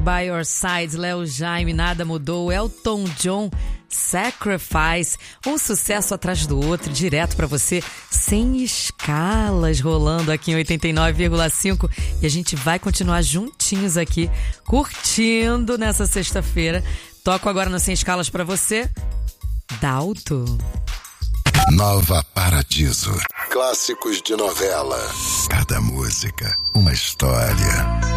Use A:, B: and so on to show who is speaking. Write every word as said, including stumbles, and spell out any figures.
A: By Your Side, Léo Jaime, Nada Mudou, Elton John, Sacrifice, um sucesso atrás do outro, direto pra você, sem escalas, rolando aqui em oitenta e nove vírgula cinco, e a gente vai continuar juntinhos aqui, curtindo nessa sexta-feira. Toco agora no Sem Escalas pra você, Dalto.
B: Nova Paradiso. Clássicos de novela. Cada música, uma história.